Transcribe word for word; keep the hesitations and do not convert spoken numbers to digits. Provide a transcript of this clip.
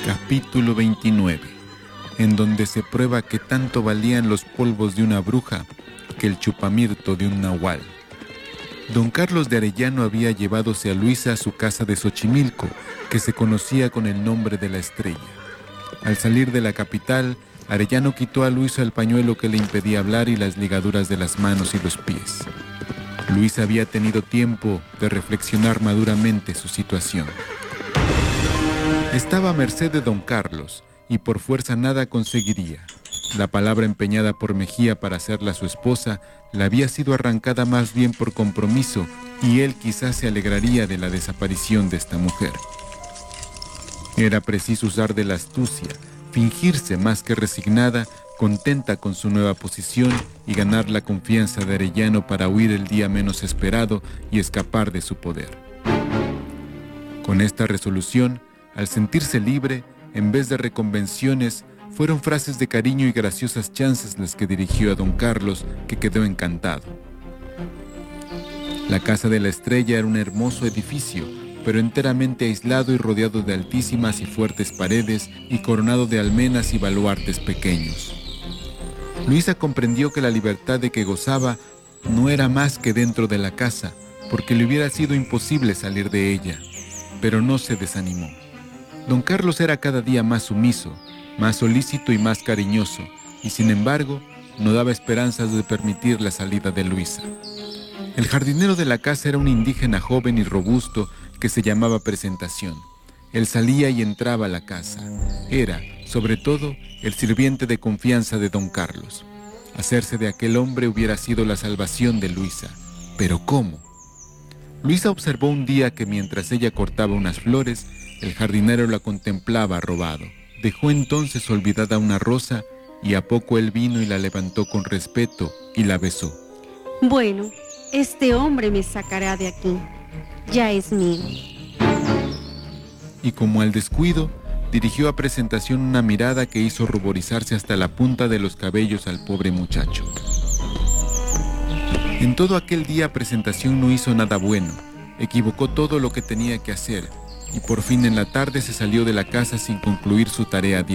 Capítulo veintinueve, en donde se prueba que tanto valían los polvos de una bruja que el chupamirto de un nahual. Don Carlos de Arellano había llevádose a Luisa a su casa de Xochimilco, que se conocía con el nombre de La Estrella. Al salir de la capital, Arellano quitó a Luisa el pañuelo que le impedía hablar y las ligaduras de las manos y los pies. Luisa había tenido tiempo de reflexionar maduramente su situación. Estaba a merced de don Carlos, y por fuerza nada conseguiría. La palabra empeñada por Mejía para hacerla su esposa le había sido arrancada más bien por compromiso, y él quizás se alegraría de la desaparición de esta mujer. Era preciso usar de la astucia, fingirse más que resignada, contenta con su nueva posición y ganar la confianza de Arellano para huir el día menos esperado y escapar de su poder. Con esta resolución, al sentirse libre, en vez de reconvenciones, fueron frases de cariño y graciosas chances las que dirigió a don Carlos, que quedó encantado. La casa de la Estrella era un hermoso edificio, pero enteramente aislado y rodeado de altísimas y fuertes paredes y coronado de almenas y baluartes pequeños. Luisa comprendió que la libertad de que gozaba no era más que dentro de la casa, porque le hubiera sido imposible salir de ella, pero no se desanimó. Don Carlos era cada día más sumiso, más solícito y más cariñoso, y sin embargo, no daba esperanzas de permitir la salida de Luisa. El jardinero de la casa era un indígena joven y robusto que se llamaba Presentación. Él salía y entraba a la casa. Era, sobre todo, el sirviente de confianza de don Carlos. Hacerse de aquel hombre hubiera sido la salvación de Luisa. ¿Pero cómo? Luisa observó un día que mientras ella cortaba unas flores, el jardinero la contemplaba arrobado. Dejó entonces olvidada una rosa y a poco él vino y la levantó con respeto y la besó. Bueno, este hombre me sacará de aquí. Ya es mío. Y como al descuido, dirigió a Presentación una mirada que hizo ruborizarse hasta la punta de los cabellos al pobre muchacho. En todo aquel día Presentación no hizo nada bueno. Equivocó todo lo que tenía que hacer y por fin en la tarde se salió de la casa sin concluir su tarea diaria.